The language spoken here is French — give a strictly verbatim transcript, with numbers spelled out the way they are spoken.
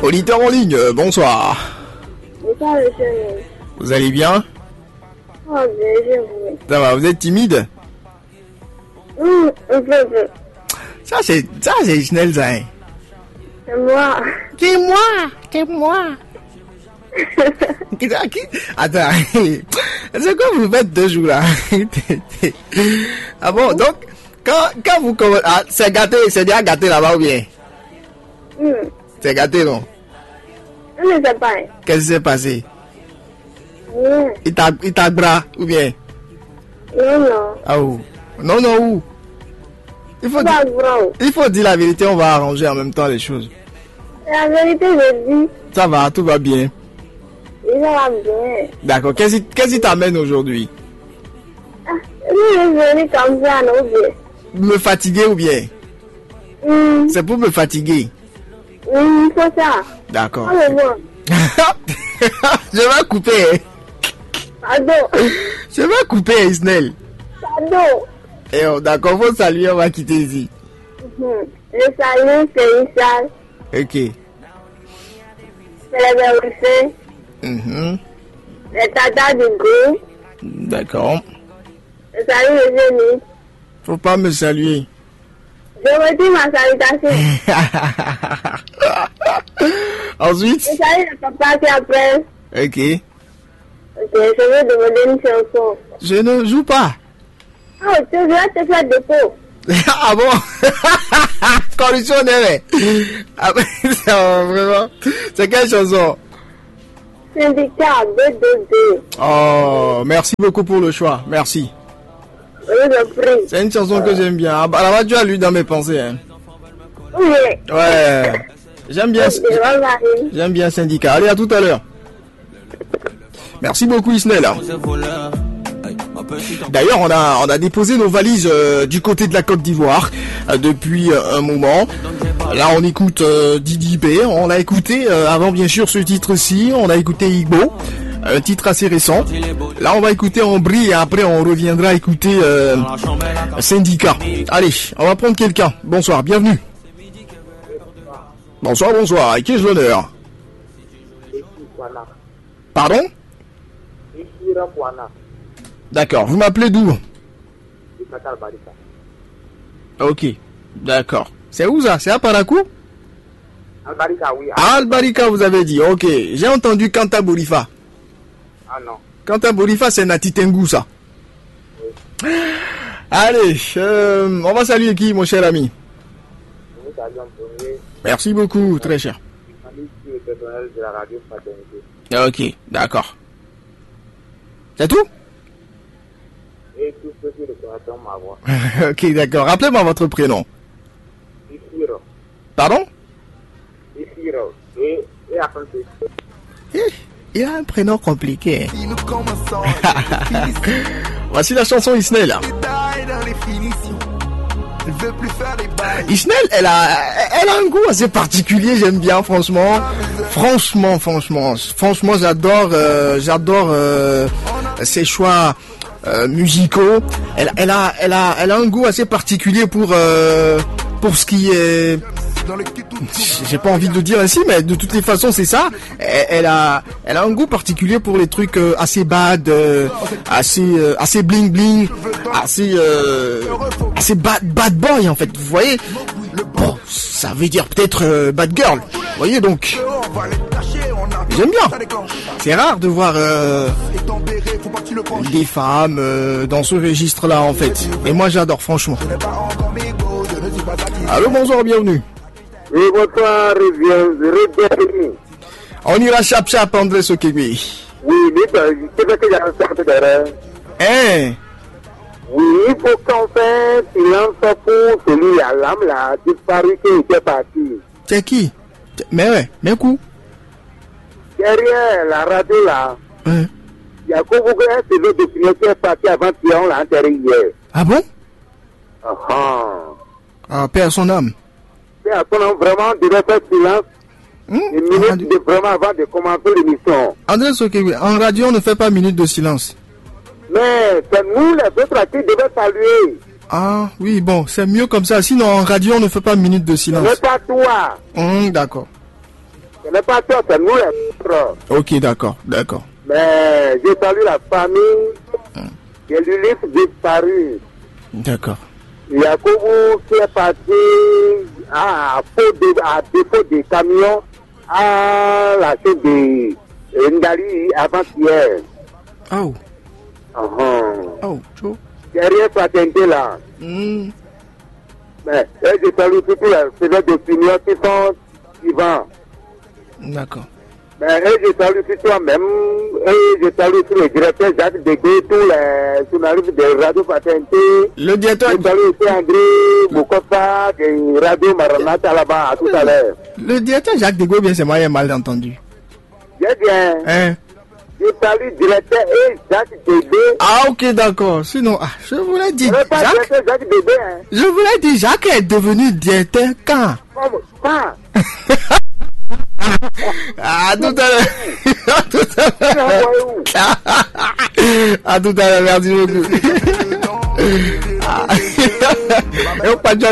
Auditeur en ligne, euh, bonsoir. Bonsoir, monsieur. Vous allez bien? Oh, bien, je vous. Ça va, vous êtes timide? Hum, un peu, un peu. Ça, c'est, ça, c'est Isnel, ça, hein. C'est moi. C'est moi, c'est moi. Qui- qui- Attends, c'est quoi vous faites deux jours là? Ah bon, donc, quand, quand vous commencez... Ah, c'est gâté, c'est déjà gâté là-bas ou bien? Hum, C'est gâté, non? je ne sais pas. Qu'est-ce qui s'est passé? Hum, Il t'a, il t'a bras ou bien? non, non. Ah où? Non, non, où? Il faut, Pas dire, grand. il faut dire la vérité, on va arranger en même temps les choses. La vérité, je dis, Ça va, tout va bien. il va bien. D'accord, qu'est-ce qui, qu'est-ce qui t'amène aujourd'hui? Ah, je suis venu comme ça, non, bien. Me fatiguer ou bien? Hum, C'est pour me fatiguer. hum, il faut ça. D'accord. Oh, mais bon. Je vais couper. Pardon. Je vais couper, Isnel. Pardon. Et oh, d'accord, faut saluer, on va quitter ici. Hum, je salue, c'est Issa. Ok. C'est les Berrichons. Mhm. Les tatas du groupe. D'accord. Je salue les jeunes. Faut pas me saluer. Je retire ma salutation. Ensuite, Je salue le papa qui appelle. ok. Ok, je veux demander une chanson. Je ne joue pas. Oh, tu veux te faire dépôt. Ah bon? Corruption, mais. Ah, c'est vraiment. C'est quelle chanson? Syndicat deux deux deux. Oh, merci beaucoup pour le choix. Merci. Je vous prie. C'est une chanson que j'aime bien. Ah, bah, là-bas, tu as lu dans mes pensées, hein. Oui. Ouais. J'aime bien, Je vais marier. j'aime bien Syndicat. Allez, à tout à l'heure. Merci beaucoup, Isnel. D'ailleurs, on a, on a déposé nos valises euh, du côté de la Côte d'Ivoire euh, depuis euh, un moment. Là, on écoute euh, Didi B. On a écouté euh, avant, bien sûr, ce titre-ci. On a écouté Igbo, un titre assez récent. Là, on va écouter Ambry et après, on reviendra écouter euh, Syndicat. Allez, on va prendre quelqu'un. Bonsoir, bienvenue. Bonsoir, bonsoir. Et qui ai-je l'honneur? Pardon? D'accord. Vous m'appelez d'où? Ok. D'accord. C'est où ça? C'est à Parakou? Albarika, oui. Albarika, vous avez dit. Ok. J'ai entendu Kanta Borifa. Ah non. Kanta Borifa, c'est Nati Tengu, ça. Oui. Allez, euh, on va saluer qui, mon cher ami? Nous saluons en premier. Merci beaucoup, très cher. Le personnel de la radio Fraternité. Ok, d'accord. C'est tout? Et tous ceux qui reconnaîtront ma voix. Ok, d'accord. Rappelez-moi votre prénom. Isiro. Pardon? Isiro. Et, et après c'est... Eh, il a un prénom compliqué. Voici la chanson Isnel. Isnel, elle a, elle a un goût assez particulier, j'aime bien, franchement. Franchement, franchement, franchement, j'adore, euh, j'adore euh, ses choix euh, musicaux. Elle, elle a, elle a, elle a un goût assez particulier pour, euh, pour ce qui est. J'ai pas envie de le dire ainsi, mais de toutes les façons, c'est ça. Elle, elle a, elle a un goût particulier pour les trucs euh, assez bad, euh, assez, euh, assez bling bling, assez, euh, assez bad, bad boy en fait. Vous voyez, bon, ça veut dire peut-être euh, bad girl. Vous voyez donc, j'aime bien. C'est rare de voir euh, des femmes euh, dans ce registre-là en fait. Et moi, j'adore franchement. Allô, bonsoir, bienvenue. Oui, bonsoir, bienvenue. On ira chap chap André Sokemi. Oui, mais c'est parce que j'ai un certain derrière. Hein? Oui, il faut qu'on fasse silence pour celui à l'âme là, disparu qui était parti. C'est qui? Mais ouais, mais coup. Derrière la radio là, Hein? il y a beaucoup de celui de signer qui est parti avant qu'on l'a enterré hier. Ah bon? Ah ah. Ah, père son âme. C'est à ce moment vraiment devait faire silence. Hum? Une minute de vraiment avant de commencer l'émission. André Sokemi, en radio on ne fait pas minute de silence. Mais c'est nous les autres qui devons saluer. Ah oui, bon, c'est mieux comme ça. Sinon en radio on ne fait pas minute de silence. Ce n'est pas toi. Hum, d'accord. Ce n'est pas toi, c'est nous les frères. Ok, d'accord, d'accord. Mais je salue la famille de l'Ulysse disparu. D'accord. Yacoubou qui est parti à, à, de, à défaut des camions à la chose de Ndali avant-hier. Oh. Uh-huh. Oh, chaud. Derrière Patenté là. Mm. Mais et je salue surtout les sénateurs d'opinion qui sont suivants. D'accord. Mais et je salue surtout toi-même, et je salue sur le directeur Jacques Degué, tous les journalistes de Radio Patenté. Le directeur. Je salue aussi André Boukota de Radio Maranata là-bas, à tout à l'heure. Le directeur Jacques Degué, bien c'est moi, il a mal entendu. Bien, bien. Hein? Je salue le directeur et Jacques Degué. Ah, ok, d'accord. Sinon, ah, je voulais dire. Je pas Jacques, directeur Jacques Degué, hein. je voulais dire, Jacques est devenu directeur quand? Comme ça. À tout à l'heure. À tout à l'heure. envoyé où? À tout à l'heure, merci beaucoup. Ah. Et on passe